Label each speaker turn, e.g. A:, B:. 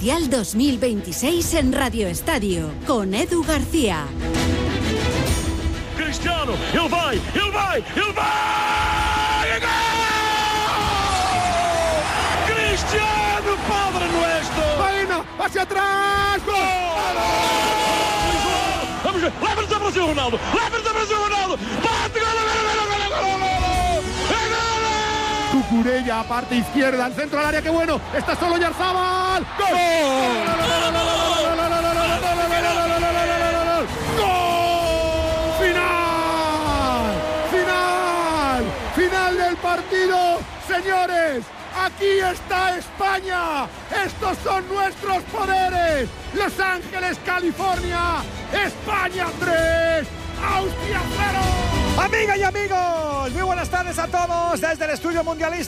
A: Mundial 2026 en Radio Estadio, con Edu García.
B: Cristiano, ele vai! E gol! Cristiano, Padre Nuestro!
C: Baena, hacia atrás, gol!
B: Vamos ver, leva-nos a Brasil, Ronaldo! Bate, gol!
C: Cucurella, parte izquierda, al centro del área, qué bueno, está solo Oyarzabal. ¡Gol! Final del partido, señores. Aquí está España. Estos son nuestros poderes. Los Ángeles, California. España 3, Austria 0.
D: Amigas y amigos, muy buenas tardes a todos desde el estudio mundialista.